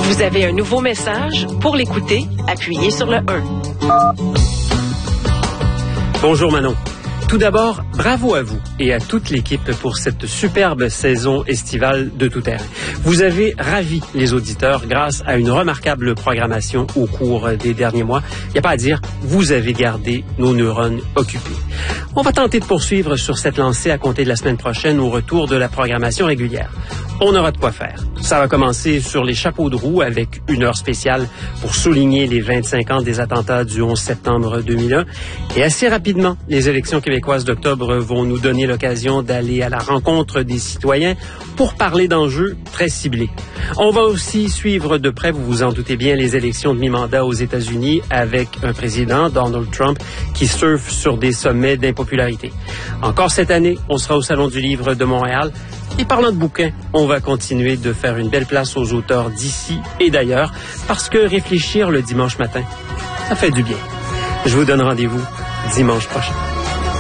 Vous avez un nouveau message. Pour l'écouter, appuyez sur le 1. Bonjour Manon. Tout d'abord, bravo à vous et à toute l'équipe pour cette superbe saison estivale de Tout terrain. Vous avez ravi les auditeurs grâce à une remarquable programmation au cours des derniers mois. Il n'y a pas à dire, vous avez gardé nos neurones occupés. On va tenter de poursuivre sur cette lancée à compter de la semaine prochaine au retour de la programmation régulière. On aura de quoi faire. Ça va commencer sur les chapeaux de roue avec une heure spéciale pour souligner les 25 ans des attentats du 11 septembre 2001. Et assez rapidement, les élections québécoises d'octobre vont nous donner l'occasion d'aller à la rencontre des citoyens pour parler d'enjeux très ciblés. On va aussi suivre de près, vous vous en doutez bien, les élections de mi-mandat aux États-Unis avec un président, Donald Trump, qui surfe sur des sommets d'impopularité. Encore cette année, on sera au Salon du Livre de Montréal. Et parlant de bouquins, on va continuer de faire une belle place aux auteurs d'ici et d'ailleurs, parce que réfléchir le dimanche matin, ça fait du bien. Je vous donne rendez-vous dimanche prochain.